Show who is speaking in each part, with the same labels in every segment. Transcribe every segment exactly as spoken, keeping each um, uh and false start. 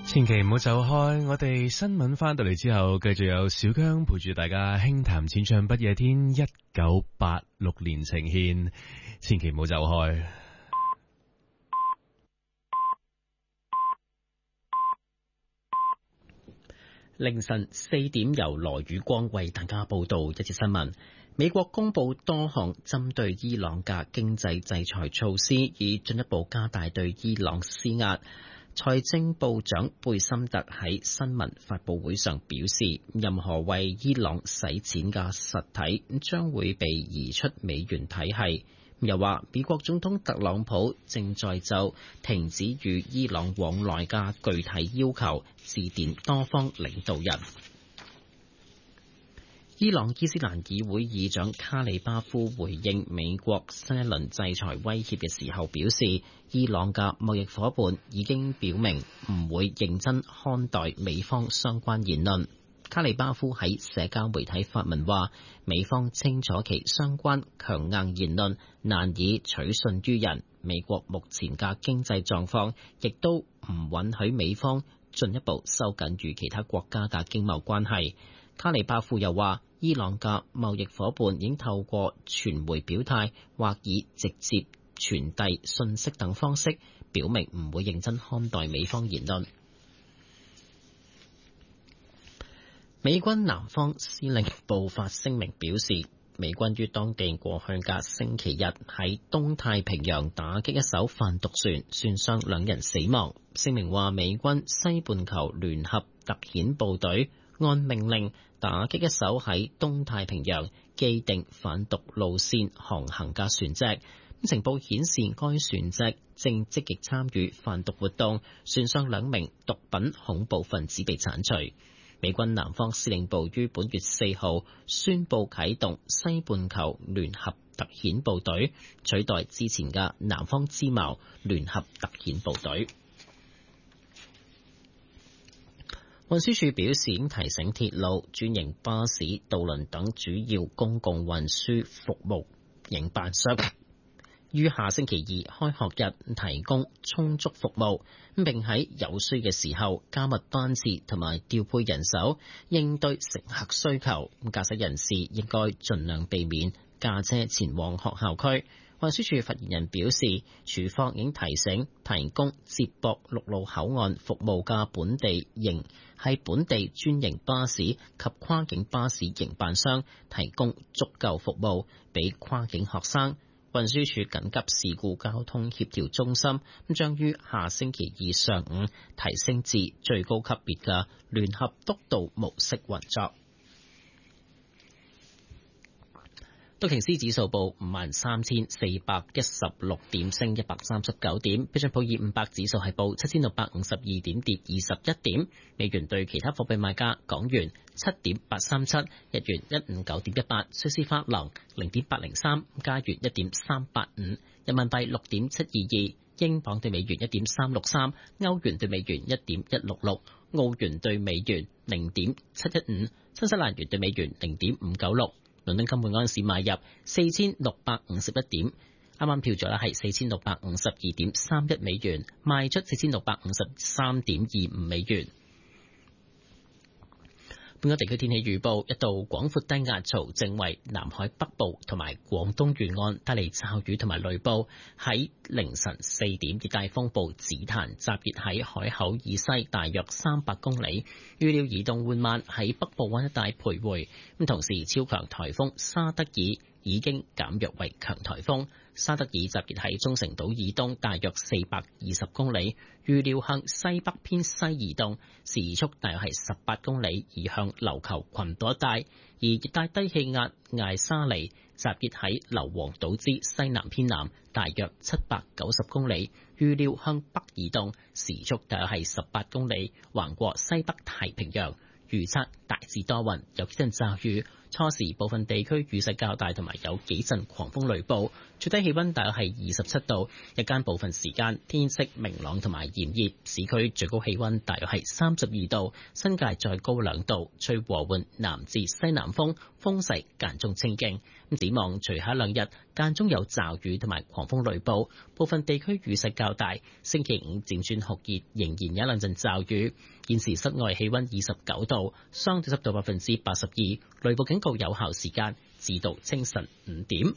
Speaker 1: 千祈唔好走開，我哋新聞翻到嚟之後，繼續有小姜陪住大家輕談淺唱不夜天，一九八六年呈獻，千祈唔好走開。
Speaker 2: 凌晨四點由羅宇光為大家報道一節新聞。美國公布多項針對伊朗嘅經濟制裁措施，以進一步加大對伊朗施壓。財政部長貝森特喺新聞發佈會上表示，任何為伊朗洗錢嘅實體將會被移出美元體系。又話美國總統特朗普正在就停止與伊朗往來嘅具體要求致電多方領導人。伊朗伊斯蘭議會議長卡里巴夫回應美國新一輪制裁威脅嘅時候表示，伊朗嘅貿易夥伴已經表明唔會認真看待美方相關言論。卡里巴夫喺社交媒體發文話，美方清楚其相關強硬言論難以取信於人，美國目前嘅經濟狀況亦都唔允許美方進一步收緊與其他國家嘅經貿關係。卡里巴夫又話，伊朗嘅貿易夥伴已經透過傳媒表態或以直接傳遞信息等方式，表明唔會認真看待美方言論。美軍南方司令部發聲明表示，美軍於當地過去嘅星期日喺東太平洋打擊一艘販毒船，船上兩人死亡。聲明話，美軍西半球聯合特遣部隊按命令打擊一艘喺東太平洋既定販毒路線航行嘅船隻。情報顯示，該船隻正積極參與販毒活動，船上兩名毒品恐怖分子被剷除。美軍南方司令部於本月四號宣布啟動西半球聯合特遣部隊，取代之前嘅南方之矛聯合特遣部隊。運輸署表示，已經提醒鐵路、專營巴士、渡輪等主要公共運輸服務營辦商於下星期二開學日提供充足服務，並喺有需嘅時候加密班次同埋調配人手，應對乘客需求。駕駛人士應該盡量避免駕車前往學校區。運輸署發言人表示，署方已經提醒提供接駁陸路口岸服務嘅本地營係本地專營巴士及跨境巴士營辦商提供足夠服務俾跨境學生。運輸署緊急事故交通協調中心將於下星期二上午提升至最高級別嘅聯合督導模式運作。道瓊斯指數報五萬三千四百一十六點，升一百三十九點。標準普爾五百指數係報七千六百五十二點，跌二十一點。美元對其他貨幣賣價：港元七點八三七，日元一五九點一八，瑞士法郎零點八零三，加元一點三八五，人民幣六點七二二，英鎊對美元一點三六三，歐元對美元一點一六六，澳元對美元零點七一五，新西蘭元對美元零點五九六。倫敦金每安士買入四千六百五十一點，啱啱票咗啦，係四千六百五十二點三一美元，賣出四千六百五十三點二五美元。本港地區天氣預報：一道廣闊低壓槽正為南海北部同埋廣東沿岸帶嚟驟雨同埋雷暴。喺凌晨四點，熱帶風暴紫檀集結喺海口以西大約三百公里，預料移動緩慢喺北部灣一帶徘徊。咁同時，超強颱風沙德爾已經減弱為強颱風。沙德爾集結喺中城島以東大約四百二十公里，預料向西北偏西移動，時速大約係十八公里，移向琉球群島一帶。而熱帶低氣壓艾沙尼集結喺硫磺島之西南偏南，大約七百九十公里，預料向北移動，時速大約係十八公里，橫過西北太平洋。預測大致多雲，有幾陣驟雨， 初時部分地區雨勢較大，同埋有幾陣狂風雷暴。最低氣溫大約係二十七度，日間部分時間天色明朗同埋炎熱，市區最高氣溫大約係三十二度，新界再高兩度，吹和緩南至西南風，風勢間中清勁。咁展望隨後兩日間中有驟雨同埋狂風雷暴，部分地區雨勢較大。星期五漸轉酷熱，仍然有一兩陣驟雨。現時室外氣溫二十九度，相對濕度百分之八十二，雷暴警告有效時間至到清晨五點。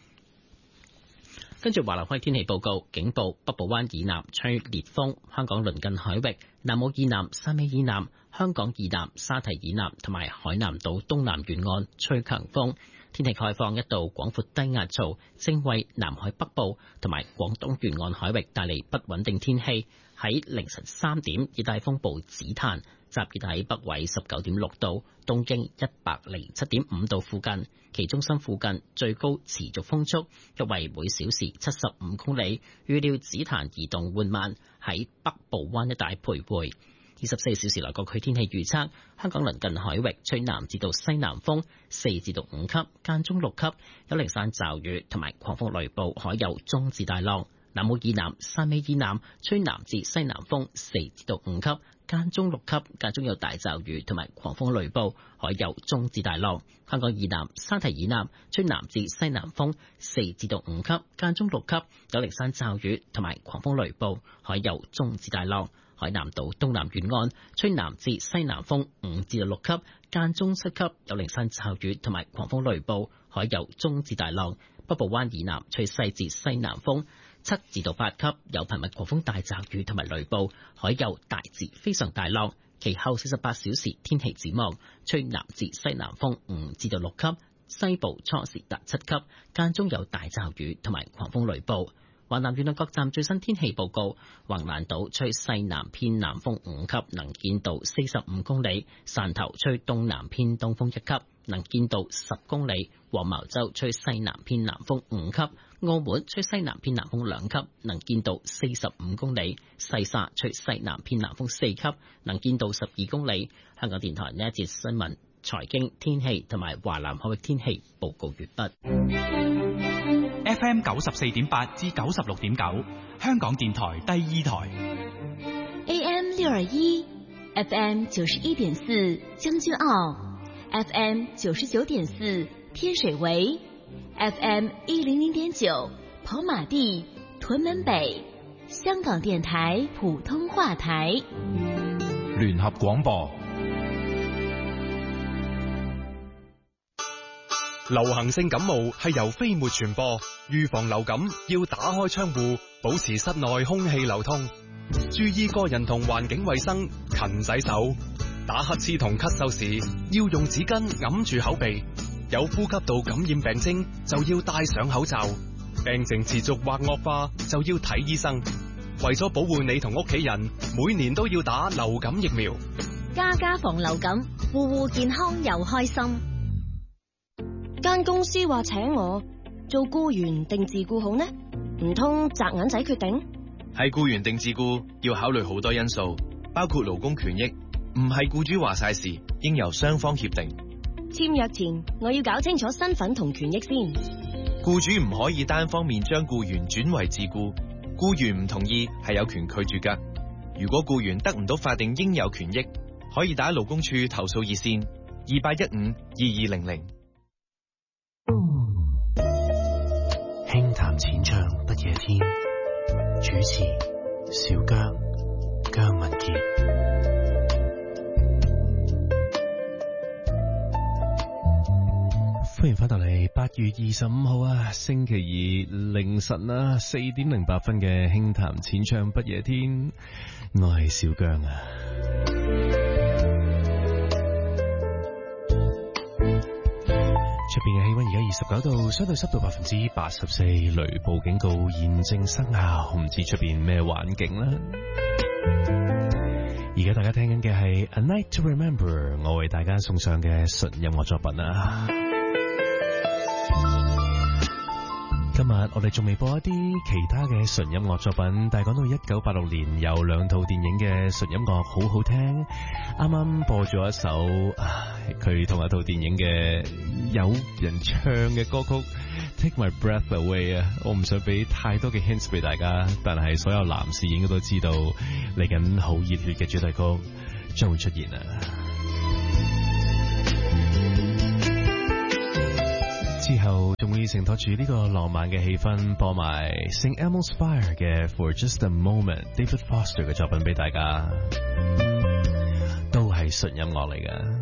Speaker 2: 跟住華南海天氣報告，警報北部灣以南吹烈風，香港鄰近海域、南澳以南、汕尾以南、香港以南、沙堤以南同埋海南島東南沿岸吹強風。天氣概況，一道廣闊低壓槽正為南海北部同埋廣東沿岸海域帶嚟不穩定天氣。喺凌晨三點，熱帶風暴紫檀集結喺北緯十九點六度、東經一百零七點五度附近，其中心附近最高持續風速約為每小時七十五公里。預料紫檀移動緩慢，喺北部灣一帶徘徊。二十四小時內各區天氣預測：香港鄰近海域吹南至到西南風四至到五級，間中六級，有零散驟雨同埋狂風雷暴，海有中至大浪。南澳以南、汕尾以南吹南至西南風四至到五級，間中六級，間中有大驟雨同埋狂風雷暴，海有中至大浪。香港以南、沙堤以南吹南至西南風四至到五級，間中六級，有零散驟雨同埋狂風雷暴，海有中至大浪。海南島東南沿岸吹南至西南風五至到六級，間中七級，有零散驟雨同埋狂風雷暴，海有中至大浪。北部灣以南吹西至西南風七至到八級，有頻密狂風大驟雨同埋雷暴，海有大至非常大浪。其後四十八小時天氣展望，吹南至西南風五至到六級，西部初時達七級，間中有大驟雨同埋狂風雷暴。華南沿岸各站最新天氣報告：橫瀾島吹西南偏南風五級，能見度四十五公里；汕頭吹東南偏東風一級，能見度十公里；黃茅洲吹西南偏南風五級；澳門吹西南偏南風兩級，能見度四十五公里；西沙吹西南偏南風四級，能見度十二公里。香港電台呢一節新聞、財經、天氣同埋華南海域天氣報告完畢。
Speaker 3: F M 九十四點八至九十六點九，香港電台第二台。
Speaker 4: A M 六二一 ，F M 九十一點四將軍澳 ，F M 九十九點四天水圍 ，F M 一零零點九跑馬地屯門北，香港電台普通話台。
Speaker 3: 聯合廣播。
Speaker 5: 流行性感冒係由飛沫傳播，預防流感要打開窗戶，保持室內空氣流通，注意個人同環境衛生，勤洗手。打乞嗤同咳嗽時要用紙巾揞住口鼻，有呼吸道感染病徵就要戴上口罩，病情持續或惡化就要睇醫生。為咗保護你同屋企人，每年都要打流感疫苗。
Speaker 4: 家家防流感，戶戶健康又開心。
Speaker 6: 間公司話請我做僱員定自僱好呢？唔通擲銀仔決定？
Speaker 7: 係僱員定自僱要考慮好多因素，包括勞工權益，唔係僱主話晒事，應由雙方協定。
Speaker 6: 簽約前我要搞清楚身份同權益先。
Speaker 7: 僱主唔可以單方面將僱員轉為自僱，僱員唔同意係有權拒絕㗎。如果僱員得唔到法定應有權益，可以打勞工處投訴熱線二八一五二二零零。
Speaker 1: 輕談淺唱不夜天，主持小姜姜文傑。歡迎翻到嚟八月二十五號啊，星期二凌晨啊四點零八分嘅輕談淺唱不夜天，我係小姜啊。出邊嘅氣溫而家二十九度，相對濕度百分之八十四，雷暴警告現正生效，唔知出邊咩環境啦。而家大家聽緊嘅係 A Night to Remember， 我為大家送上嘅純音樂作品啊。 今日我哋仲未播一啲其他嘅純音樂作品，但係講到一九八六年有兩套電影嘅純音樂好好聽。啱啱播咗一首佢同一套電影嘅有人唱嘅歌曲 Take My Breath Away 啊，我唔想俾太多嘅 hints 俾大家，但係所有男士應該都知道嚟緊好熱血嘅主題曲將會出現啊。之後仲會承托住呢個浪漫嘅氣氛，播埋 Saint Elmo's Fire 嘅 For Just a Moment David Foster 嘅作品俾大家，都係純音樂嚟㗎。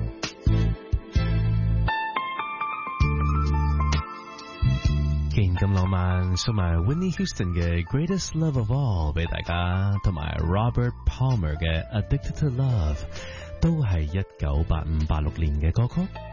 Speaker 1: 既然咁浪漫，送埋 Whitney Houston 嘅 Greatest Love of All 俾大家，同埋 Robert Palmer 嘅 Addicted to Love， 都係一九八五八六年嘅歌曲。